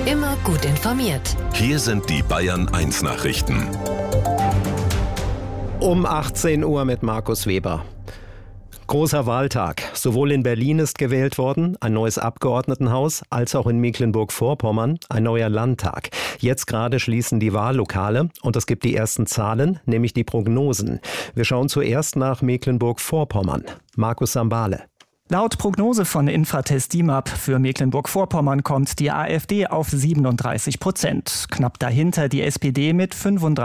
Immer gut informiert. Hier sind die Bayern 1 Nachrichten. Um 18 Uhr mit Markus Weber. Großer Wahltag. Sowohl in Berlin ist gewählt worden, ein neues Abgeordnetenhaus, als auch in Mecklenburg-Vorpommern ein neuer Landtag. Jetzt gerade schließen die Wahllokale und es gibt die ersten Zahlen, nämlich die Prognosen. Wir schauen zuerst nach Mecklenburg-Vorpommern. Markus Sambale. Laut Prognose von Infratest DIMAP für Mecklenburg-Vorpommern kommt die AfD auf 37%. Knapp dahinter die SPD mit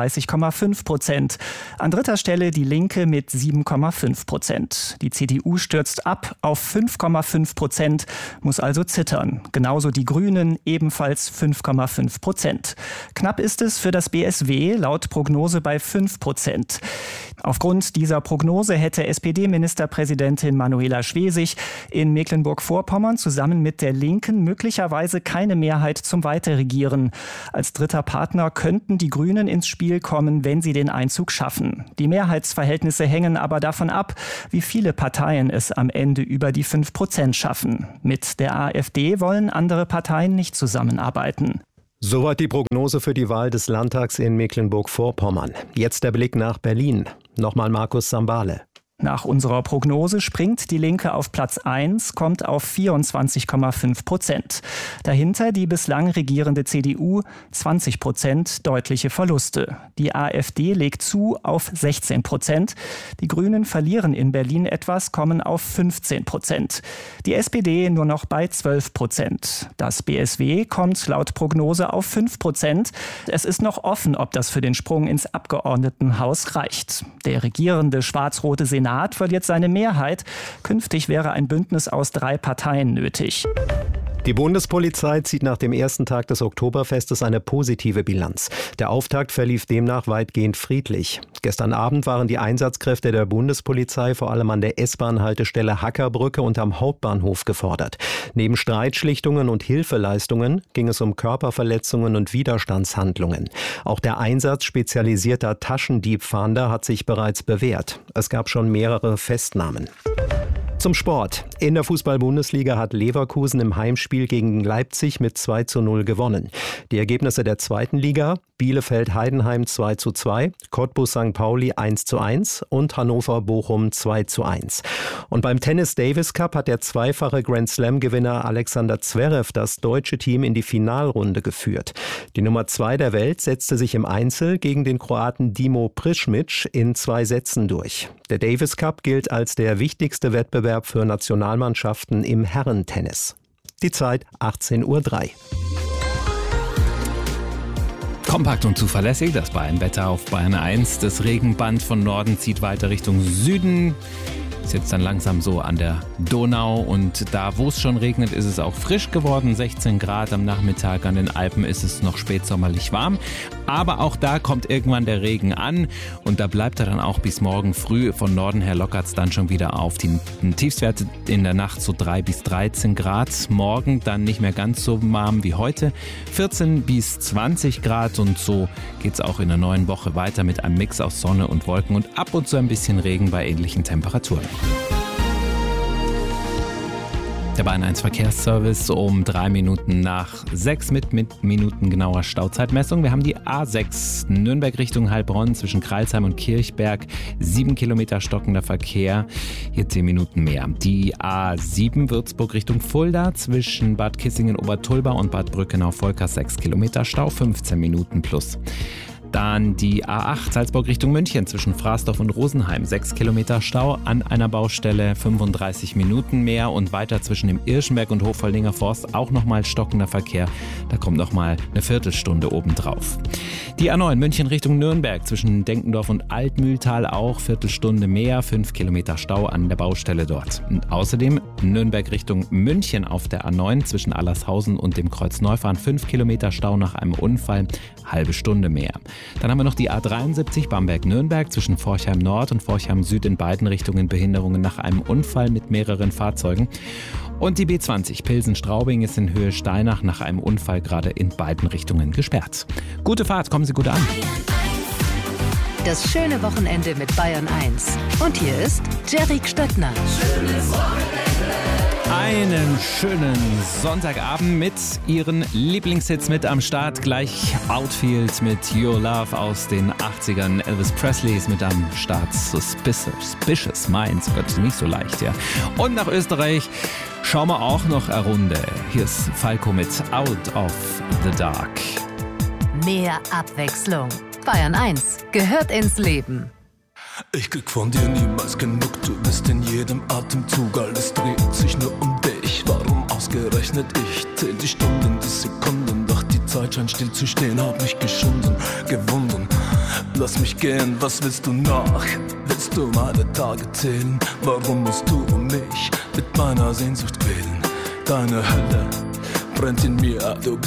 35,5%. An dritter Stelle die Linke mit 7,5%. Die CDU stürzt ab auf 5,5%, muss also zittern. Genauso die Grünen, ebenfalls 5,5%. Knapp ist es für das BSW, laut Prognose bei 5%. Aufgrund dieser Prognose hätte SPD-Ministerpräsidentin Manuela Schwesig in Mecklenburg-Vorpommern zusammen mit der Linken möglicherweise keine Mehrheit zum Weiterregieren. Als dritter Partner könnten die Grünen ins Spiel kommen, wenn sie den Einzug schaffen. Die Mehrheitsverhältnisse hängen aber davon ab, wie viele Parteien es am Ende über die 5% schaffen. Mit der AfD wollen andere Parteien nicht zusammenarbeiten. Soweit die Prognose für die Wahl des Landtags in Mecklenburg-Vorpommern. Jetzt der Blick nach Berlin. Nochmal Markus Sambale. Nach unserer Prognose springt die Linke auf Platz 1, kommt auf 24,5%. Dahinter die bislang regierende CDU, 20%, deutliche Verluste. Die AfD legt zu auf 16%. Die Grünen verlieren in Berlin etwas, kommen auf 15%. Die SPD nur noch bei 12%. Das BSW kommt laut Prognose auf 5%. Es ist noch offen, ob das für den Sprung ins Abgeordnetenhaus reicht. Der regierende schwarz-rote Senat verliert seine Mehrheit. Künftig wäre ein Bündnis aus 3 Parteien nötig. Die Bundespolizei zieht nach dem ersten Tag des Oktoberfestes eine positive Bilanz. Der Auftakt verlief demnach weitgehend friedlich. Gestern Abend waren die Einsatzkräfte der Bundespolizei vor allem an der S-Bahn-Haltestelle Hackerbrücke und am Hauptbahnhof gefordert. Neben Streitschlichtungen und Hilfeleistungen ging es um Körperverletzungen und Widerstandshandlungen. Auch der Einsatz spezialisierter Taschendiebfahnder hat sich bereits bewährt. Es gab schon mehrere Festnahmen. Zum Sport. In der Fußball-Bundesliga hat Leverkusen im Heimspiel gegen Leipzig mit 2:0 gewonnen. Die Ergebnisse der zweiten Liga: Bielefeld-Heidenheim 2:2, Cottbus St. Pauli 1:1 und Hannover-Bochum 2:1. Und beim Tennis Davis Cup hat der zweifache Grand Slam-Gewinner Alexander Zverev das deutsche Team in die Finalrunde geführt. Die Nummer 2 der Welt setzte sich im Einzel gegen den Kroaten Dimo Prišmic in 2 Sätzen durch. Der Davis Cup gilt als der wichtigste Wettbewerb für Nationalmannschaften im Herrentennis. Die Zeit 18:03 Uhr. Kompakt und zuverlässig, das Bayern-Wetter auf Bayern 1. Das Regenband von Norden zieht weiter Richtung Süden. Ist jetzt dann langsam so an der Donau und da, wo es schon regnet, ist es auch frisch geworden. 16 Grad am Nachmittag, an den Alpen ist es noch spätsommerlich warm. Aber auch da kommt irgendwann der Regen an und da bleibt er dann auch bis morgen früh. Von Norden her lockert es dann schon wieder auf. Die Tiefstwerte in der Nacht so 3 bis 13 Grad. Morgen dann nicht mehr ganz so warm wie heute. 14 bis 20 Grad und so geht es auch in der neuen Woche weiter mit einem Mix aus Sonne und Wolken und ab und zu ein bisschen Regen bei ähnlichen Temperaturen. Der Bayern 1 Verkehrsservice um 3 Minuten nach 6 mit minutengenauer Stauzeitmessung. Wir haben die A6 Nürnberg Richtung Heilbronn zwischen Crailsheim und Kirchberg. 7 Kilometer stockender Verkehr, hier 10 Minuten mehr. Die A7 Würzburg Richtung Fulda zwischen Bad Kissingen-Obertulba und Bad Brückenau-Volkers 6 Kilometer Stau, 15 Minuten plus. Dann die A8 Salzburg Richtung München zwischen Frasdorf und Rosenheim. 6 Kilometer Stau an einer Baustelle, 35 Minuten mehr. Und weiter zwischen dem Irschenberg und Hofaldinger Forst auch nochmal stockender Verkehr. Da kommt nochmal eine Viertelstunde obendrauf. Die A9 München Richtung Nürnberg zwischen Denkendorf und Altmühltal auch Viertelstunde mehr. 5 Kilometer Stau an der Baustelle dort. Und außerdem Nürnberg Richtung München auf der A9 zwischen Allershausen und dem Kreuz Neufahren. 5 Kilometer Stau nach einem Unfall, halbe Stunde mehr. Dann haben wir noch die A73 Bamberg-Nürnberg zwischen Forchheim Nord und Forchheim Süd in beiden Richtungen Behinderungen nach einem Unfall mit mehreren Fahrzeugen. Und die B20 Pilsen-Straubing ist in Höhe Steinach nach einem Unfall gerade in beiden Richtungen gesperrt. Gute Fahrt, kommen Sie gut an. Das schöne Wochenende mit Bayern 1. Und hier ist Jerry Stöttner. Schönes Wochenende. Einen schönen Sonntagabend mit Ihren Lieblingshits mit am Start. Gleich Outfield mit Your Love aus den 80ern. Elvis Presley ist mit am Start. Suspicious Minds. Gott, nicht so leicht, ja. Und nach Österreich schauen wir auch noch eine Runde. Hier ist Falco mit Out of the Dark. Mehr Abwechslung. Bayern 1 gehört ins Leben. Ich krieg von dir niemals genug, du bist in jedem Atemzug, alles dreht sich nur um dich. Warum ausgerechnet ich? Zähl die Stunden, die Sekunden, doch die Zeit scheint still zu stehen, hab mich geschunden, gewunden. Lass mich gehen, was willst du noch? Willst du meine Tage zählen? Warum musst du mich mit meiner Sehnsucht quälen? Deine Hölle brennt in mir, du bist